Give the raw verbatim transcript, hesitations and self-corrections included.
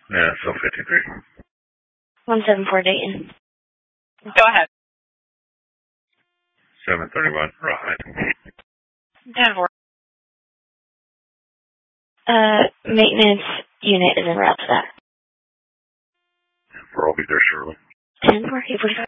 Yeah, so fifty-three. one seven four Dayton. Go ahead. seven thirty-one, Rawhide. ten four. Uh, maintenance unit is en route to that. We'll all be there shortly. ten four, eight forty-five.